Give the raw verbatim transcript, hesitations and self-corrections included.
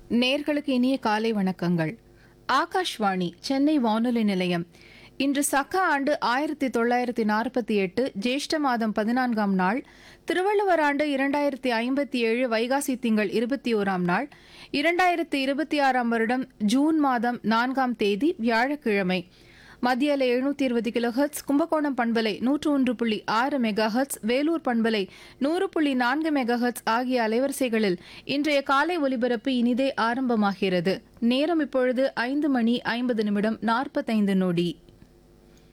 நேர்களுக்கு இனிய காலை வணக்கங்கள். ஆகாஷ்வாணி சென்னை வானொலி நிலையம். இன்று சக்க ஆண்டு ஆயிரத்தி தொள்ளாயிரத்தி நாற்பத்தி எட்டு ஜேஷ்ட மாதம் பதினான்காம் நாள், திருவள்ளுவர் ஆண்டு இரண்டாயிரத்தி ஐம்பத்தி ஏழு வைகாசி திங்கள் இருபத்தி ஓராம் நாள், இரண்டாயிரத்தி இருபத்தி ஆறாம் வருடம் ஜூன் மாதம் நான்காம் தேதி வியாழக்கிழமை. மத்திய அலை எழுநூத்தி இருபது கிலோ ஹெர்ட்ஸ், கும்பகோணம் பண்பலை நூற்று ஒன்று புள்ளி ஆறு மெகா ஹெர்ட்ஸ், வேலூர் பண்பலை நூறு புள்ளி நான்கு மெகா ஹெர்ட்ஸ் ஆகிய அலைவரிசைகளில் இன்றைய காலை ஒலிபரப்பு இனிதே ஆரம்பமாகிறது. நேரம் இப்பொழுது ஐந்து மணி ஐம்பது நிமிடம் நாற்பத்தைந்து நொடி.